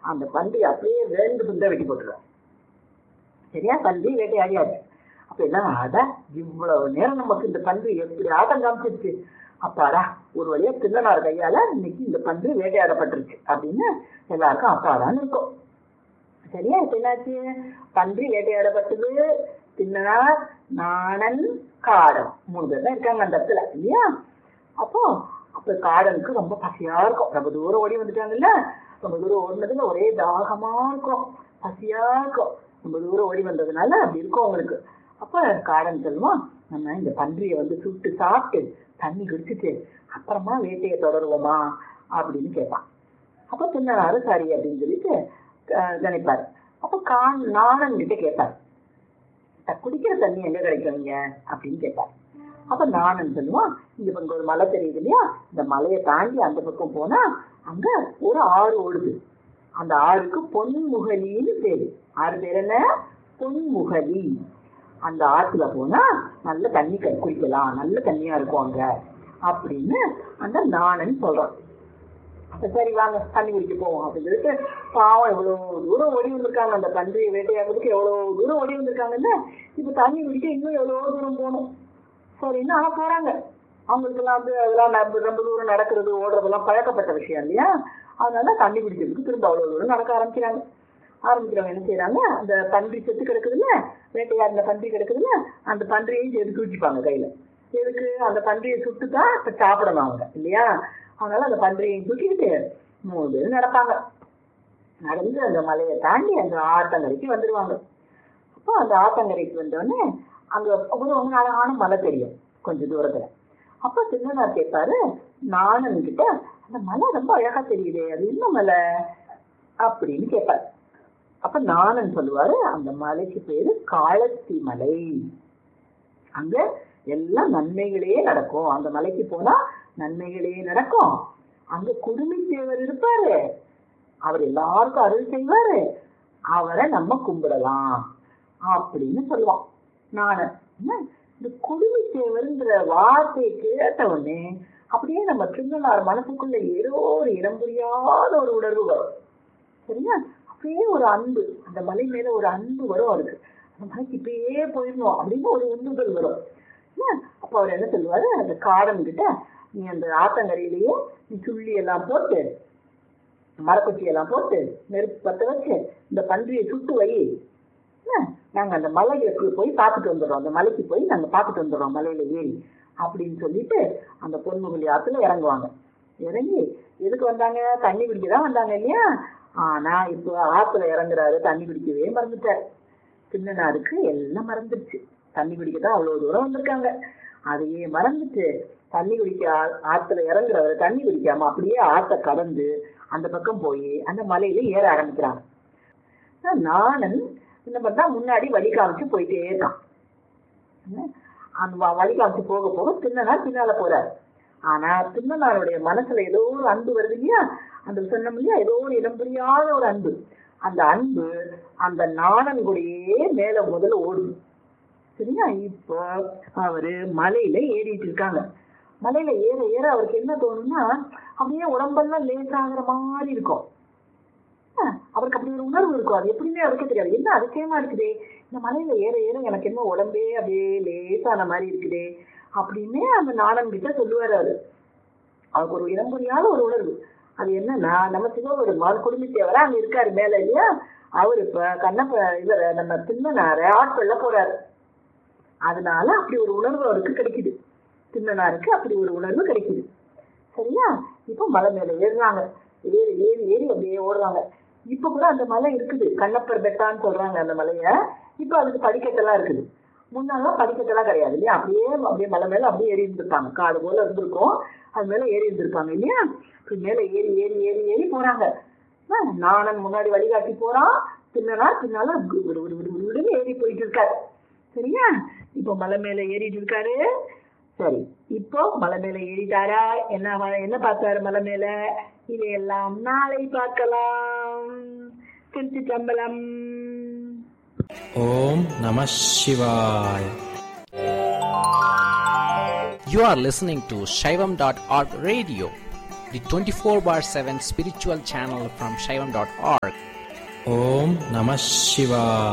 அந்த பன்றி அப்படியே 2 துண்டை வெட்டி போட்டுருவாங்க. சரியா? பன்றி வேட்டையாடியாச்சு. அப்ப என்ன ஆடா, இவ்வளவு நேரம் நமக்கு இந்த பன்றி எப்படி ஆட்டம் காமிச்சிருச்சு, அப்பாடா ஒரு வழியா திண்ணனார் கையால இன்னைக்கு இந்த பன்றி வேட்டையாடப்பட்டிருக்கு அப்படின்னு எல்லாருக்கும் அப்பாடான்னு இருக்கும். சரியா? இப்ப என்னாச்சு, பன்றி வேட்டையாடப்பட்டது, திண்ணனார், நாணன், காடன் 3 பேர் தான் இருக்காங்க அந்த இடத்துல இல்லையா? அப்ப காடனுக்கு ரொம்ப பசியா இருக்கும். ரொம்ப தூரம் ஓடி வந்துட்டாங்கல்ல, ரொம்ப தூரம் ஓடினதுல ஒரே தாகமா இருக்கும், பசியா இருக்கும். ரொம்ப தூரம் ஓடி வந்ததுனால அப்படி இருக்கும் அவங்களுக்கு. அப்ப காடன் சொல்லுவான், நம்ம இந்த பன்றியை சுட்டு சாப்பிட்டு தண்ணி குடிச்சிட்டு அப்புறமா வேட்டையை தொடருவோமா அப்படின்னு கேட்பான். அப்ப திண்ணனாரு சரி அப்படின்னு சொல்லிட்டு நினைப்பாரு. அப்ப நாணன் கிட்ட கேட்பாரு, குடிக்கிற தண்ணி எங்க கிடைக்குவீங்க அப்படின்னு கேட்பாரு. அப்ப நாணன் சொல்லுவான், இங்க ஒரு மலை தெரியுது இல்லையா, இந்த மலையை தாண்டி அந்த பக்கம் போனா அங்க ஒரு ஆறு ஓடுது, அந்த ஆறுக்கு பொன்முகலின்னு பேரு. ஆறு பேர் என்ன? பொன்முகலி. அந்த ஆத்துல போனா நல்ல தண்ணி குடிக்கலாம், நல்ல தண்ணியா இருக்கும் அங்க அப்படின்னு அந்த நாணன் சொல்றான். சரி வாங்க தண்ணி குடிக்க போவோம் அப்படின்னு சொல்லிட்டு, பாவம் எவ்வளவு தூரம் ஓடி வந்திருக்காங்க, அந்த பன்றியை வேட்டையாடுறதுக்கு எவ்வளவு தூரம் ஓடி வந்திருக்காங்கல்ல, இப்ப தண்ணி குடிக்க இன்னும் எவ்வளவு தூரம் போகணும். சரின்னு ஆனா போறாங்க. அவங்களுக்கு எல்லாம் அதெல்லாம் ரொம்ப தூரம் நடக்கிறது ஓடுறதெல்லாம் பழக்கப்பட்ட விஷயம் இல்லையா, அதனால தண்ணி குடிக்கிறதுக்கு திரும்ப அவ்வளவு தூரம் நடக்க ஆரம்பிக்கிறவங்க என்ன செய்யறாங்க, அந்த பன்றி செத்து கிடக்குதுல்ல, வேட்டையாடின பன்றி கிடக்குதுல்ல, அந்த பன்றியையும் சேர்த்து தூக்கிப்பாங்க கையில. எதுக்கு? அந்த பன்றியை சுட்டுதான் இப்ப சாப்பிடணும் அவங்க இல்லையா, அதனால அந்த பன்றியையும் தூக்கிக்கிட்டு 3 பேர் நடப்பாங்க. நடந்து அந்த மலையை தாண்டி அந்த ஆத்தங்கரைக்கு வந்துருவாங்க. அப்போ அந்த ஆத்தங்கரைக்கு வந்தோடனே அங்க ஒரு அழகான மலை தெரியும் கொஞ்சம் தூரத்துல. அப்ப திண்ணனார் கேட்பாரு நாணன் கிட்ட, அந்த மலை ரொம்ப அழகா தெரியுது, அது என்ன மலை அப்படின்னு கேட்பாரு. அப்ப நாணன் சொல்லுவாரு, அந்த மலைக்கு பேரு காளத்தி மலை, அங்க எல்லாம் நன்மைகளே நடக்கும், அந்த மலைக்கு போனா நன்மைகளே நடக்கும், அங்க குடுமித்தேவர் இருப்பாரு, அவர் எல்லாருக்கும் அருள் செய்வாரு, அவரை நம்ம கும்பிடலாம் அப்படின்னு சொல்லுவான் நாணன். இந்த குடுமித்தேவர்ங்கிற வார்த்தையை கேட்ட உடனே அப்படியே நம்ம திண்ணனார் மனசுக்குள்ள ஏதோ ஒரு இடம் புரியாத ஒரு உணர்வு வரும். சரியா? அப்படியே ஒரு அன்பு, அந்த மலை மேல ஒரு அன்பு வரும் அவருக்கு, அந்த மலைக்கு இப்பயே போயிடணும் அப்படின்னு ஒரு உந்துதல் வரும். அப்ப அவர் என்ன சொல்லுவாரு, அந்த காடன் கிட்ட, நீ அந்த ஆத்தங்கரையிலேயே நீ சுள்ளி எல்லாம் போட்டு மரக்குச்சி எல்லாம் போட்டு நெருப்பு பத்த வச்சு இந்த பன்றியை சுட்டு வை, நாங்க அந்த மலைகளுக்கு போய் பார்த்துட்டு வந்துடுறோம், அந்த மலைக்கு போய் நாங்க பார்த்துட்டு வந்துடுறோம் மலையில ஏறி அப்படின்னு சொல்லிட்டு அந்த பொன்முகலி ஆத்துல இறங்குவாங்க. இறங்கி எதுக்கு வந்தாங்க? தண்ணி குடிக்கதான் வந்தாங்க இல்லையா. ஆனா இப்போ ஆத்துல இறங்குறாரு, தண்ணி குடிக்கவே மறந்துட்டாரு. திண்ணனாருக்கு எல்லாம் மறந்துடுச்சு, தண்ணி குடிக்கதான் அவ்வளவு தூரம் வந்திருக்காங்க, அதையே மறந்துட்டு தண்ணி குடிக்க ஆத்துல இறங்குறவரு தண்ணி குடிக்காம அப்படியே ஆத்த கடந்து அந்த பக்கம் போய் அந்த மலையில ஏற ஆரம்பிக்கிறாங்க. நாணன் என்ன பண்ணா, முன்னாடி வழி காமிச்சு போயிட்டே இருக்கான். அந்த வழி காமிச்சு போக போக திண்ணனார் பின்னால போறாரு. ஆனா திண்ணனாருடைய மனசுல ஏதோ ஒரு அன்பு வருது இல்லையா, அந்த சொன்னோம் இல்லையா, ஏதோ ஒரு இடம் புரியாத ஒரு அன்பு, அந்த அன்பு அந்த நாணன் கூடயே மேல முதல்ல ஓடுது. சரியா? இப்போ அவரு மலையில ஏறிட்டு இருக்காங்க. மலையில ஏற ஏற அவருக்கு என்ன தோணும்னா, அப்படியே உடம்பெல்லாம் லேசாகிற மாதிரி இருக்கும். அவருக்கு அப்படி ஒரு உணர்வு இருக்கும், அது எப்படின்னே அவருக்கே தெரியாது, என்ன அதிசயமா இருக்குதே, இந்த மலையில ஏற ஏற எனக்கு என்ன உடம்பே அப்படியே லேசான மாதிரி இருக்குதே அப்படின்னு அந்த நாணன் கிட்ட சொல்லுவாரு. அவருக்கு ஒரு இடம் புரியாத ஒரு உணர்வு. அது என்னன்னா, நம்ம சிவபெருமான் குடும்பத்தேவரா அங்க இருக்காரு மேல இல்லையா, அவரு இப்ப இவரை நம்ம திண்ணனார ஆட்கொள்ள போறாரு. அதனால அப்படி ஒரு உணர்வு அவருக்கு கிடைக்குது, திண்ணனாருக்கு அப்படி ஒரு உணர்வு கிடைக்குது. சரியா? இப்ப மலை மேல ஏறுறாங்க, ஏறி ஏறி ஏறி அப்படியே ஓடுறாங்க. இப்ப கூட அந்த மலை இருக்குது, கண்ணப்பர் பெட்டான்னு சொல்றாங்க அந்த மலைய. இப்ப அதுக்கு படிக்கட்டெல்லாம் இருக்குது, முன்னாலாம் படிக்கட்டெல்லாம் கிடையாது இல்லையா, அப்படியே அப்படியே மலை மேல அப்படியே ஏறி இருந்திருப்பாங்க, காடு போல இருந்திருக்கும், அது மேல ஏறி இருந்திருப்பாங்க இல்லையா. மேல ஏறி ஏறி ஏறி ஏறி போறாங்க. நாணன் முன்னாடி வழிகாட்டி போறான், திண்ணனார் பின்னால விடுன்னு ஏறி போயிட்டு இருக்காரு. சரியா? இப்போ மலை மேல ஏறிட்டு இருக்காரு. சரி, இப்போ மலை மேல ஏறிட்டாரா, என்ன பார்த்தாரு மலை மேல, இதையெல்லாம் நாளை பார்க்கலாம். திருச்சிற்றம்பலம். ஓம் நம சிவாய. You are listening to Shaivam.org radio, the 24/7 spiritual channel from Shaivam.org. Om Namah Shivaya.